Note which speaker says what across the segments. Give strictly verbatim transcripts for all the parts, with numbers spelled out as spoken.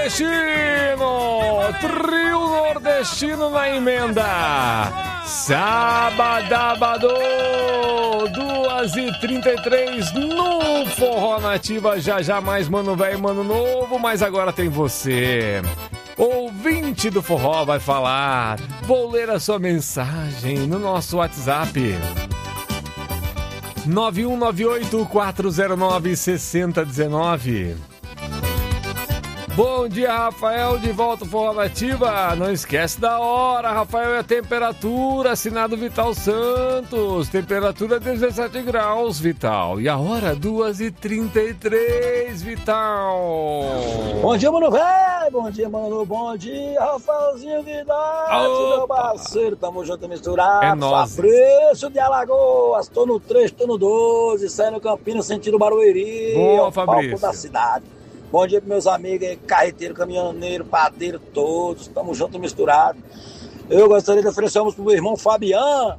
Speaker 1: nordestino! Trio nordestino na emenda! Sabadabado! duas e trinta e três no Forró Nativa. Já já mais Mano Velho e Mano Novo, mas agora tem você. Ouvinte do Forró vai falar. Vou ler a sua mensagem no nosso WhatsApp. nove um nove oito quatro zero nove seis zero um nove. Bom dia, Rafael, de volta ao Forró Nativa. Não esquece da hora, Rafael, é a temperatura, assinado Vital Santos. Temperatura dezessete graus, Vital. E a hora, duas e trinta e três, Vital.
Speaker 2: Bom dia, mano velho. Bom dia, mano. Bom dia, Rafaelzinho Guidade, meu parceiro. Tamo junto, misturado.
Speaker 1: É nóis.
Speaker 2: Fabrício de Alagoas. Tô no três, tô no doze. Saindo Campinas, sentido Barueri.
Speaker 1: Boa,
Speaker 2: o
Speaker 1: Fabrício.
Speaker 2: palco da cidade. Bom dia pros meus amigos aí, carreteiro, caminhoneiro, padeiro, todos. Tamo junto, misturado. Eu gostaria de oferecer almoço pro meu irmão Fabiano.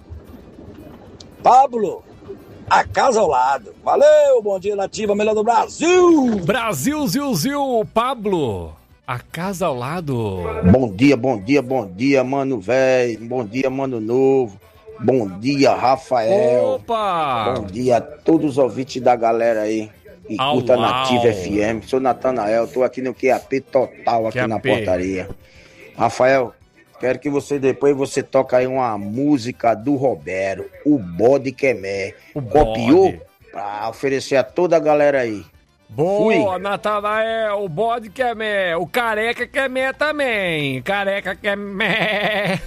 Speaker 2: Pablo, a casa ao lado. Valeu, bom dia, Nativa, melhor do Brasil.
Speaker 1: Brasil, Zil, Zil, Pablo, a casa ao lado.
Speaker 3: Bom dia, bom dia, bom dia, mano velho. Bom dia, mano novo. Bom dia, Rafael.
Speaker 1: Opa!
Speaker 3: Bom dia a todos os ouvintes da galera aí. E curta Nativa F M. Sou Natanael, tô aqui no Q A P total, aqui
Speaker 1: Q A P.
Speaker 3: na portaria. Rafael, quero que você depois você toque aí uma música do Roberto, o Bode Quemé.
Speaker 1: O
Speaker 3: Copiou?
Speaker 1: Bode.
Speaker 3: Pra oferecer a toda a galera aí.
Speaker 1: Boa,
Speaker 3: Fui.
Speaker 1: Natanael, o bode quer mé, o careca quer mé também, careca quer mé.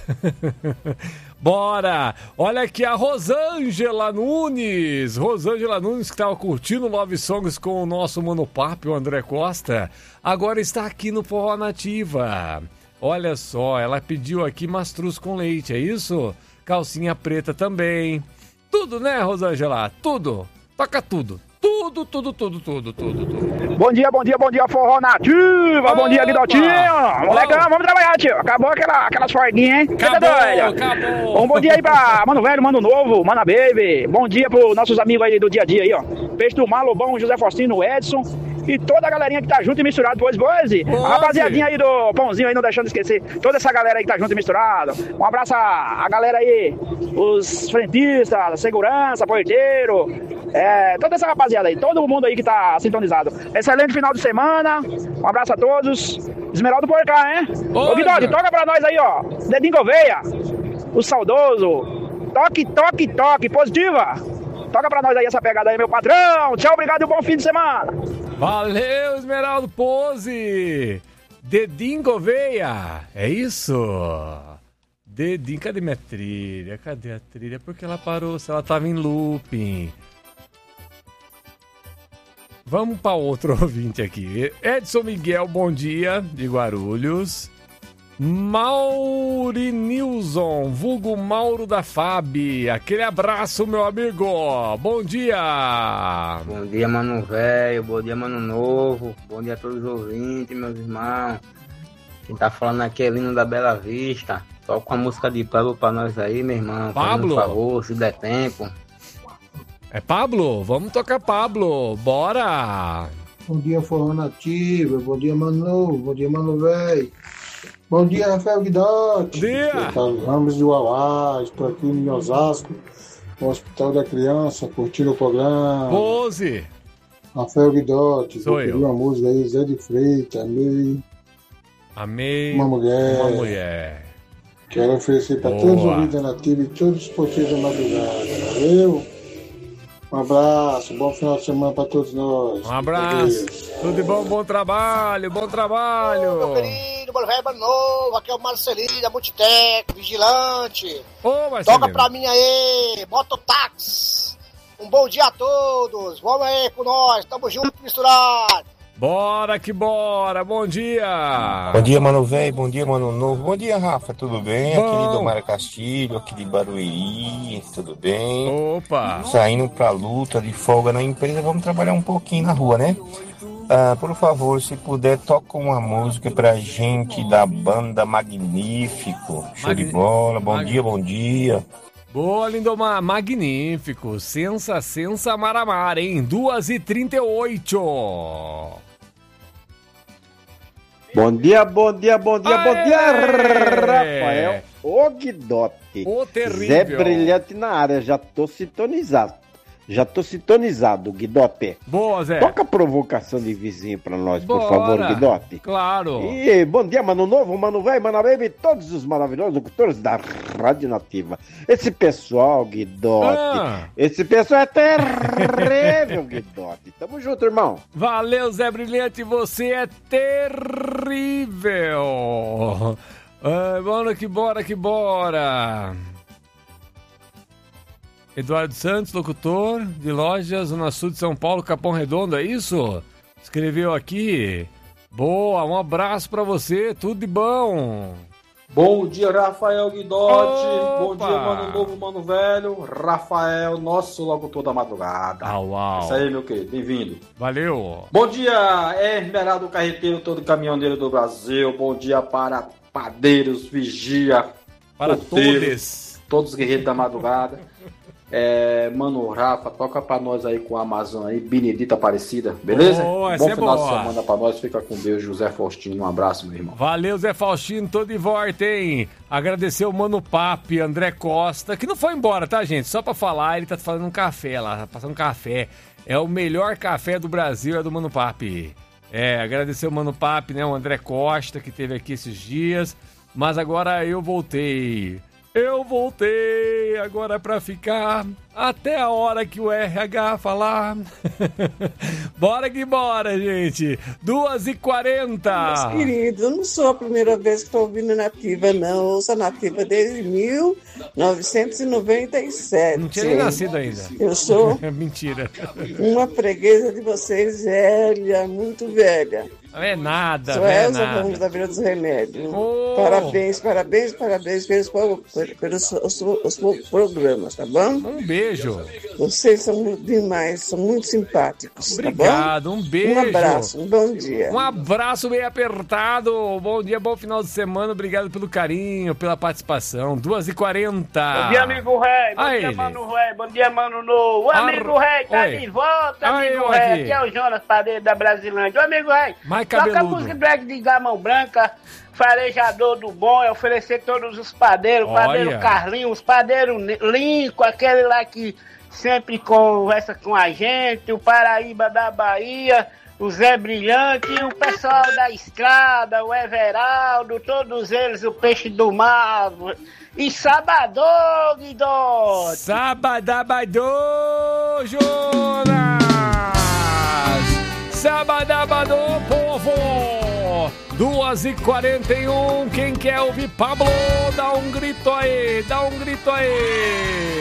Speaker 1: Bora! Olha aqui a Rosângela Nunes, Rosângela Nunes que estava curtindo Love Songs com o nosso Mano Papo, o André Costa, agora está aqui no Forró Nativa. Olha só, ela pediu aqui mastruz com leite, é isso? Calcinha preta também. Tudo, né, Rosângela? Tudo. Toca tudo. Tudo, tudo, tudo, tudo, tudo, tudo.
Speaker 4: Bom dia, bom dia, bom dia, Forró Nativa. Bom dia, Guidotinho. Molecão, vamos trabalhar, tio. Acabou aquela, aquelas folguinhas, hein?
Speaker 1: Acabou,
Speaker 4: doido?
Speaker 1: acabou.
Speaker 4: Um bom dia aí pra Mano Velho, Mano Novo, Mana Baby. Bom dia pros nossos amigos aí do dia a dia aí, ó. Peixe do Mar, Lobão, José Faustino, Edson. E toda a galerinha que tá junto e misturado, pois, pois. A rapaziadinha aí do Pãozinho aí, não deixando de esquecer. Toda essa galera aí que tá junto e misturado. Um abraço a, a galera aí, os frentistas, segurança, porteiro. É, toda essa rapaziada aí, todo mundo aí que tá sintonizado. Excelente final de semana. Um abraço a todos. Esmeraldo por cá, hein? Ô, Guidode, toca pra nós aí, ó. Dedinho Gouveia. O saudoso. Toque, toque, toque. Positiva. Toca pra nós aí essa pegada aí, meu patrão. Tchau, obrigado e um bom fim de semana.
Speaker 1: Valeu, Esmeraldo Pose. Dedinho Gouveia. É isso. Dedinho, cadê minha trilha? Cadê a trilha? Porque ela parou, se ela tava em looping. Vamos para outro ouvinte aqui. Edson Miguel, bom dia, de Guarulhos. Maurinilson, vulgo Mauro da F A B. Aquele abraço, meu amigo. Bom dia.
Speaker 5: Bom dia, Mano Velho. Bom dia, Mano Novo. Bom dia a todos os ouvintes, meus irmãos. Quem tá falando aqui é Lino da Bela Vista. Toca uma música de Pablo pra nós aí, meu irmão.
Speaker 1: Pablo?
Speaker 5: Por favor, se der tempo.
Speaker 1: É Pablo? Vamos tocar Pablo. Bora.
Speaker 6: Bom dia, Forró Nativa. Bom dia, Mano Novo. Bom dia, Mano Velho. Bom dia, Rafael Guidotti.
Speaker 1: Bom dia.
Speaker 6: Carlos Ramos de Uauá. Estou aqui em Osasco, no Hospital da Criança, curtindo o programa.
Speaker 1: Pose.
Speaker 6: Rafael Guidotti.
Speaker 1: Sou
Speaker 6: vou
Speaker 1: eu.
Speaker 6: pedir uma música aí, Zé de Freitas, Amei.
Speaker 1: Amei.
Speaker 6: Uma mulher.
Speaker 1: Uma mulher.
Speaker 6: Quero oferecer para
Speaker 1: Boa.
Speaker 6: todos os ouvintes da Nativa e todos os porteiros da madrugada. Valeu? Um abraço, bom final de semana para todos nós.
Speaker 1: Um abraço. Tudo de bom, bom trabalho, bom trabalho.
Speaker 7: Meu querido, Mano Velho, Mano Novo, aqui é o Marcelinho da Multitec, vigilante.
Speaker 1: Ô, Marcelinho.
Speaker 7: Toca pra mim aí, mototáxi. Um bom dia a todos. Vamos aí com nós, tamo junto, misturado.
Speaker 1: Bora que bora, bom dia.
Speaker 8: Bom dia, Mano Velho, bom dia, Mano Novo. Bom dia, Rafa, tudo bem?
Speaker 1: Bom.
Speaker 8: Aqui de Domara Castilho, aqui de Barueri, tudo bem?
Speaker 1: Opa.
Speaker 8: Saindo pra luta, de folga na empresa, vamos trabalhar um pouquinho na rua, né? Ah, por favor, se puder, toca uma música pra gente da banda Magnífico. Show
Speaker 1: Magni-
Speaker 8: de bola, bom
Speaker 1: Mag-
Speaker 8: dia, bom dia.
Speaker 1: Boa, Lindomar, magnífico. Sensa, sensa, maramar, hein? duas e trinta e oito.
Speaker 3: Bom dia, bom dia, bom dia,
Speaker 1: Aê!
Speaker 3: bom dia, Rafael. Ô Guidote.
Speaker 1: Ô, terrível.
Speaker 3: Zé Brilhante na área, já tô sintonizado. Já tô sintonizado, Guidote.
Speaker 1: Boa, Zé.
Speaker 3: Toca a provocação de vizinho pra nós, por
Speaker 1: Bora.
Speaker 3: favor, Guidote.
Speaker 1: Claro.
Speaker 3: E bom dia, Mano Novo, Mano Velho, Mano Baby, todos os maravilhosos locutores da Rádio Nativa. Esse pessoal, Guidote,
Speaker 1: Ah.
Speaker 3: esse pessoal é terrível, Guidote. Tamo junto, irmão.
Speaker 1: Valeu, Zé Brilhante, você é terrível. Ah, bora que bora, que bora. Eduardo Santos, locutor de lojas Zona Sul de São Paulo, Capão Redondo, é isso? Escreveu aqui. Boa, um abraço pra você, tudo de bom.
Speaker 9: Bom dia, Rafael Guidotti.
Speaker 1: Opa!
Speaker 9: Bom dia, Mano Novo, Mano Velho. Rafael, nosso locutor da madrugada.
Speaker 1: Ah, uau.
Speaker 9: Isso aí, meu querido, bem-vindo.
Speaker 1: Valeu.
Speaker 9: Bom dia, Esmeraldo Carreteiro, todo caminhoneiro do Brasil. Bom dia para padeiros, vigia,
Speaker 1: Para
Speaker 9: porteiros,
Speaker 1: todos.
Speaker 9: todos os guerreiros da madrugada. É, Mano Rafa, toca pra nós aí com a Amazon aí, Benedita Aparecida, beleza?
Speaker 1: Oh, essa
Speaker 9: Bom
Speaker 1: é
Speaker 9: final
Speaker 1: boa.
Speaker 9: de semana pra nós, fica com Deus, José Faustino, um abraço, meu irmão.
Speaker 1: Valeu, Zé Faustino, tô de volta, hein? Agradecer o Mano Papi, André Costa, que não foi embora, tá, gente? Só pra falar, ele tá fazendo um café lá, tá passando um café. É o melhor café do Brasil, é do Mano Papi. É, agradecer o Mano Papi, né? O André Costa, que esteve aqui esses dias. Mas agora eu voltei. Eu voltei agora pra ficar até a hora que o R H falar. Bora que bora, gente. duas e quarenta.
Speaker 10: Meus queridos, eu não sou a primeira vez que estou ouvindo Nativa, não. Eu ouço a Nativa desde mil novecentos e noventa e sete.
Speaker 1: Não tinha nem nascido ainda.
Speaker 10: Eu sou
Speaker 1: Mentira.
Speaker 10: uma freguesa de vocês, velha, muito velha.
Speaker 1: Não é nada,
Speaker 10: Sou
Speaker 1: não é
Speaker 10: Elza
Speaker 1: nada.
Speaker 10: Ramos da Vila dos Remédios.
Speaker 1: Oh.
Speaker 10: Parabéns, parabéns, parabéns pelos, pelos, pelos, os, os programas, tá bom?
Speaker 1: Um beijo.
Speaker 10: Vocês são demais, são muito simpáticos,
Speaker 1: Obrigado,
Speaker 10: tá bom?
Speaker 1: um beijo.
Speaker 10: Um abraço, um bom dia.
Speaker 1: Um abraço bem apertado. Bom dia, bom final de semana. Obrigado pelo carinho, pela participação. duas e quarenta.
Speaker 11: Bom dia, amigo Rei. Bom
Speaker 1: Ah,
Speaker 11: dia,
Speaker 1: ele.
Speaker 11: Mano Rei. Bom dia, Mano Novo. O amigo Rei tá
Speaker 1: Oi.
Speaker 11: de volta,
Speaker 1: Ah,
Speaker 11: amigo
Speaker 1: eu
Speaker 11: Rei.
Speaker 1: aqui.
Speaker 11: Aqui é o Jonas Padeiro da Brasilândia. Ô, amigo Rei,
Speaker 1: Mais
Speaker 11: toca a
Speaker 1: cabeludo.
Speaker 11: música do Egg de Gamão Branca, farejador do bom, é oferecer todos os padeiros,
Speaker 1: Olha.
Speaker 11: padeiro Carlinhos, padeiro Linco, aquele lá que sempre conversa com a gente, o Paraíba da Bahia, o Zé Brilhante, o pessoal da estrada, o Everaldo, todos eles, o Peixe do Mar. E Sabadão, Guidote!
Speaker 1: Sabadabadô, Jonas! Sabadabadô, povo! duas e quarenta e um, quem quer ouvir Pablo, dá um grito aí, dá um grito aí!